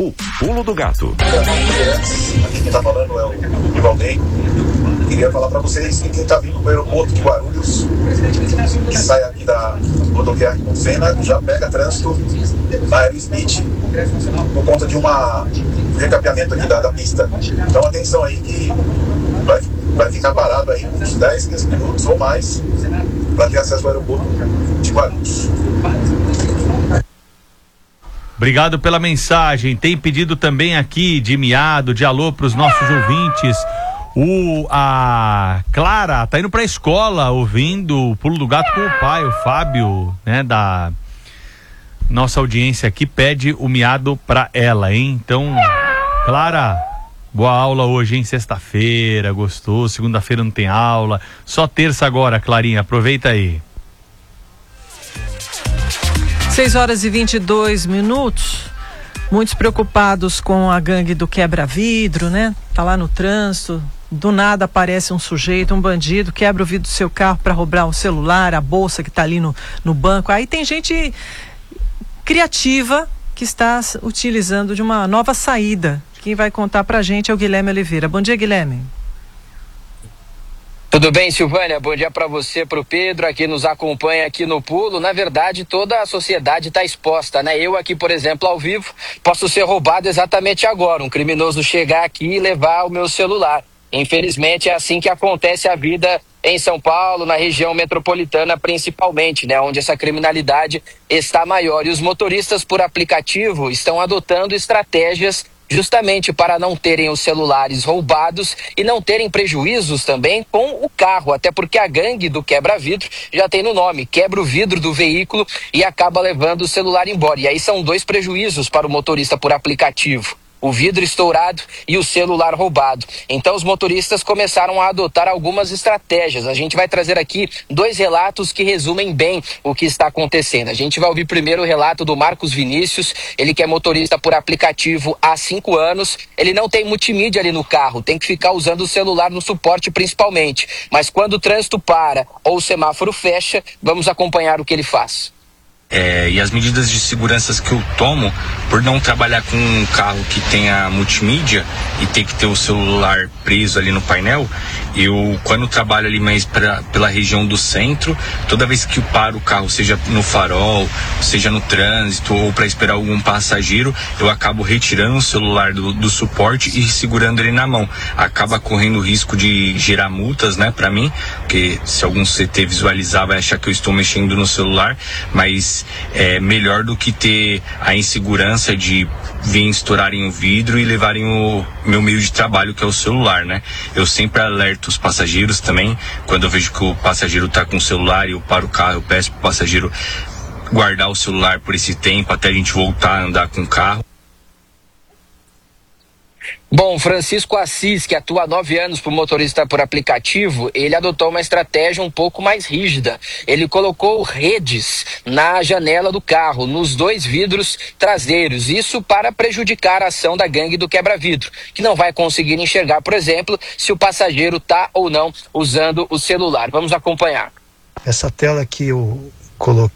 O Pulo do Gato. Quem tá falando é o Ivaldem. Queria falar para vocês que quem tá vindo do aeroporto de Guarulhos, que sai aqui da rodoviária de Confena, já pega trânsito na Aerosmith por conta de um recapeamento aqui da pista. Então atenção aí que vai ficar parado aí uns 10, 15 minutos ou mais para ter acesso ao aeroporto de Guarulhos. Obrigado pela mensagem. Tem pedido também aqui de miado, de alô para os nossos ouvintes. A Clara tá indo pra escola ouvindo o Pulo do Gato com o pai, o Fábio, né, da nossa audiência aqui, pede o miado pra ela, hein? Então, Clara, boa aula hoje, hein? Sexta-feira, gostou? Segunda-feira não tem aula, só terça agora, Clarinha, aproveita aí. 6h22. Muitos preocupados com a gangue do quebra-vidro, né? Tá lá no trânsito, do nada aparece um sujeito, um bandido, quebra o vidro do seu carro para roubar o celular, a bolsa que tá ali no banco. Aí tem gente criativa que está utilizando de uma nova saída. Quem vai contar pra gente é o Guilherme Oliveira. Bom dia, Guilherme. Tudo bem, Silvânia? Bom dia para você, para o Pedro, aqui nos acompanha aqui no Pulo. Na verdade, toda a sociedade está exposta, né? Eu aqui, por exemplo, ao vivo, posso ser roubado exatamente agora. Um criminoso chegar aqui e levar o meu celular. Infelizmente, é assim que acontece a vida em São Paulo, na região metropolitana principalmente, né? Onde essa criminalidade está maior. E os motoristas por aplicativo estão adotando estratégias justamente para não terem os celulares roubados e não terem prejuízos também com o carro, até porque a gangue do quebra-vidro já tem no nome, quebra o vidro do veículo e acaba levando o celular embora. E aí são dois prejuízos para o motorista por aplicativo: o vidro estourado e o celular roubado. Então os motoristas começaram a adotar algumas estratégias. A gente vai trazer aqui dois relatos que resumem bem o que está acontecendo. A gente vai ouvir primeiro o relato do Marcos Vinícius, ele que é motorista por aplicativo há 5 anos. Ele não tem multimídia ali no carro, tem que ficar usando o celular no suporte principalmente. Mas quando o trânsito para ou o semáforo fecha, vamos acompanhar o que ele faz. E as medidas de segurança que eu tomo, por não trabalhar com um carro que tenha multimídia e ter que ter o celular preso ali no painel, eu, quando trabalho ali mais pela região do centro, toda vez que eu paro o carro, seja no farol, seja no trânsito ou para esperar algum passageiro, eu acabo retirando o celular do suporte e segurando ele na mão. Acaba correndo o risco de gerar multas, né, para mim, porque se algum CT visualizar vai achar que eu estou mexendo no celular, mas é melhor do que ter a insegurança de vir estourarem o vidro e levarem o meu meio de trabalho, que é o celular, né? Eu sempre alerto os passageiros também, quando eu vejo que o passageiro tá com o celular e eu paro o carro, eu peço pro passageiro guardar o celular por esse tempo até a gente voltar a andar com o carro. Bom, Francisco Assis, que atua há 9 anos por motorista por aplicativo, ele adotou uma estratégia um pouco mais rígida. Ele colocou redes na janela do carro, nos 2 vidros traseiros. Isso para prejudicar a ação da gangue do quebra-vidro, que não vai conseguir enxergar, por exemplo, se o passageiro está ou não usando o celular. Vamos acompanhar. Essa tela que eu coloquei